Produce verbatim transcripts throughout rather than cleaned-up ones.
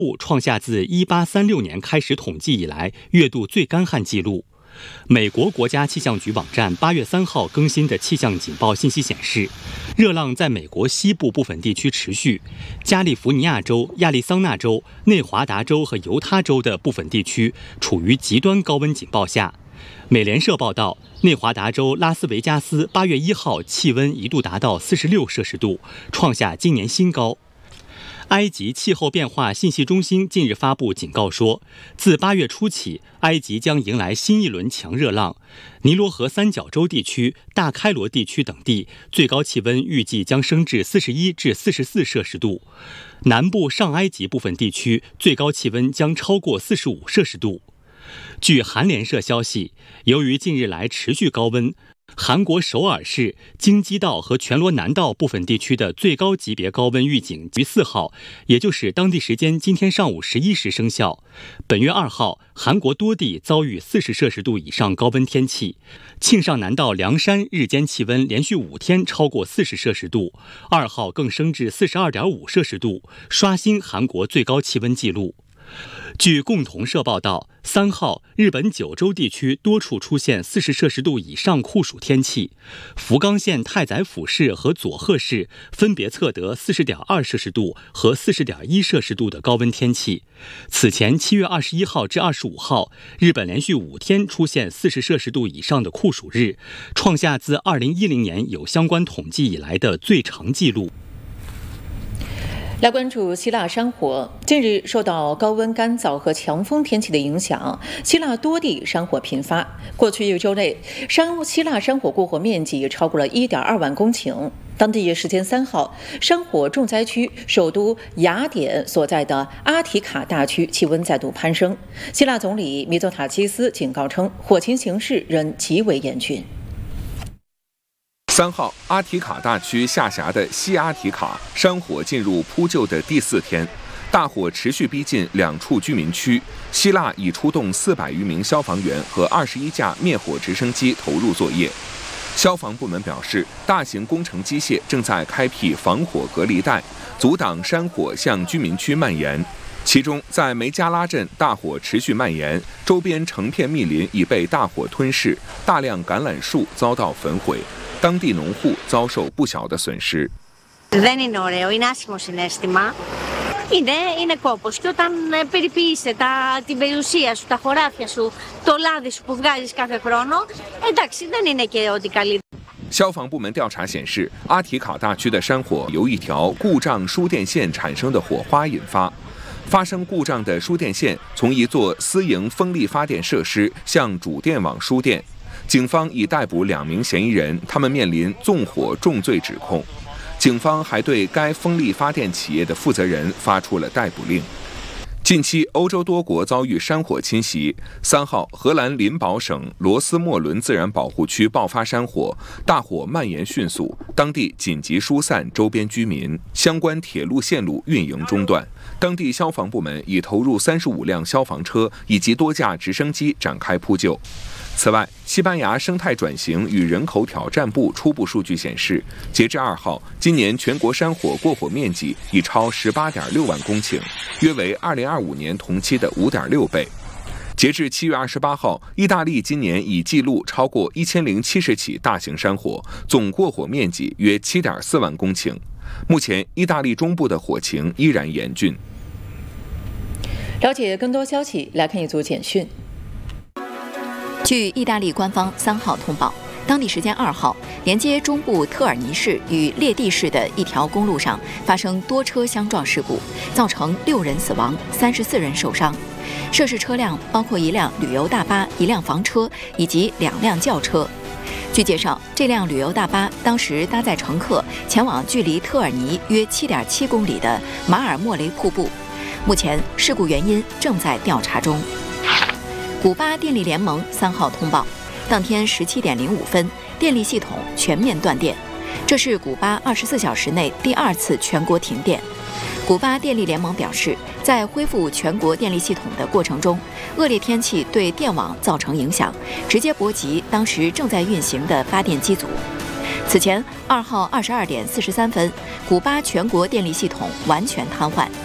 创下自一八三六年开始统计以来月度最干旱纪录。美国国家气象局网站八月三号更新的气象警报信息显示，热浪在美国西部部分地区持续，加利福尼亚州、亚利桑那州、内华达州和犹他州的部分地区处于极端高温警报下。美联社报道，内华达州拉斯维加斯八月一号气温一度达到四十六摄氏度，创下今年新高。埃及气候变化信息中心近日发布警告说，自八月初起，埃及将迎来新一轮强热浪。尼罗河三角洲地区、大开罗地区等地最高气温预计将升至四十一至四十四摄氏度，南部上埃及部分地区最高气温将超过四十五摄氏度。据韩联社消息，由于近日来持续高温，韩国首尔市、京畿道和全罗南道部分地区的最高级别高温预警于四号，也就是当地时间今天上午十一时生效。本月二号，韩国多地遭遇四十摄氏度以上高温天气，庆尚南道凉山日间气温连续五天超过四十摄氏度，二号更升至四十二点五摄氏度，刷新韩国最高气温纪录。据共同社报道，三号，日本九州地区多处出现四十摄氏度以上酷暑天气，福冈县太宰府市和佐贺市分别测得四十点二摄氏度和四十点一摄氏度的高温天气。此前七月二十一号至二十五号，日本连续五天出现四十摄氏度以上的酷暑日，创下自二零一零年有相关统计以来的最长纪录。 来关注希腊山火。近日受到高温、干燥和强风天气的影响，希腊多地山火频发。过去一周内，山希腊山火过火面积超过了 一点二万公顷。当地时间三号，山火重灾区首都雅典所在的阿提卡大区气温再度攀升。希腊总理米佐塔基斯警告称，火情形势仍极为严峻。 三号，阿提卡大区下辖的西阿提卡山火进入扑救的第四天，大火持续逼近两处居民区。希腊已出动四百余名消防员和二十一架灭火直升机投入作业。消防部门表示，大型工程机械正在开辟防火隔离带，阻挡山火向居民区蔓延。其中，在梅加拉镇，大火持续蔓延，周边成片密林已被大火吞噬，大量橄榄树遭到焚毁。当地农户遭受不小的损失。 Δεν είναι ωραίο, είναι άσχημο συναίσθημα. Είναι, είναι κόπος και όταν περιποιείσαι τα, την περιουσία σου, τα χωράφια σου, το λάδι σου που βγάζεις κάθε χρόνο, εντάξει, δεν είναι και ό,τι καλύτερο. 消防部门调查显示，阿提卡大区的山火由一条故障输电线产生的火花引发。发生故障的输电线从一座私营风力发电设施向主电网输电。警方已逮捕两名嫌疑人，他们面临纵火重罪指控。警方还对该风力发电企业的负责人发出了逮捕令。近期，欧洲多国遭遇山火侵袭。三号，荷兰林堡省罗斯莫伦自然保护区爆发山火，大火蔓延迅速，当地紧急疏散周边居民，相关铁路线路运营中断。当地消防部门已投入三十五辆消防车以及多架直升机展开扑救。此外，西班牙生态转型与人口挑战部初步数据显示，截至二号，今年全国山火过火面积已超十八点六万公顷，约为二零二五年同期的五点六倍。截至七月二十八号，意大利今年已记录超过一千零七十起大型山火，总过火面积约七点四万公顷。目前，意大利中部的火情依然严峻。 了解更多消息，来看一组简讯。 据意大利官方三号通报，当地时间二号，连接中部特尔尼市与列蒂市的一条公路上发生多车相撞事故，造成六人死亡、三十四人受伤。涉事车辆包括一辆旅游大巴、一辆房车以及两辆轿车。据介绍，这辆旅游大巴当时搭载乘客前往距离特尔尼约 七点七公里的马尔莫雷瀑布。目前，事故原因正在调查中。古巴电力联盟三号通报，当天十七点零五分，电力系统全面断电，这是古巴二十四小时内第二次全国停电。古巴电力联盟表示，在恢复全国电力系统的过程中，恶劣天气对电网造成影响，直接波及当时正在运行的发电机组。此前，二号二十二点四十三分，古巴全国电力系统完全瘫痪。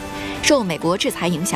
受美国制裁影响，